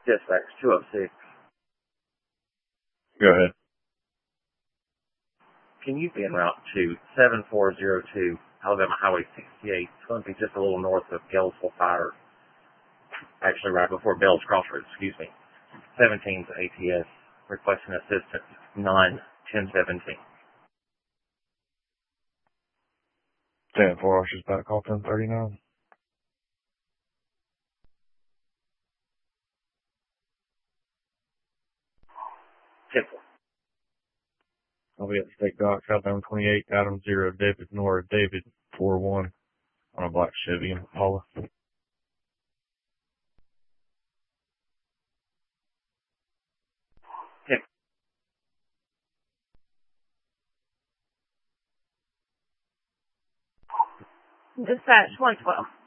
Dispatch 206. Go ahead. Can you be en route to 7402 Alabama Highway 68? It's going to be just a little north of Gainesville Fire. Actually, right before Bell's Crossroads, excuse me. 17's ATS. Requesting assistance. 9-1017. 10-4, she's back call 1039. Simple. I'll be at the State Docks, Alabama 28, Adam 0, David Nora, David 4-1 on a black Chevy Impala. Dispatch 112.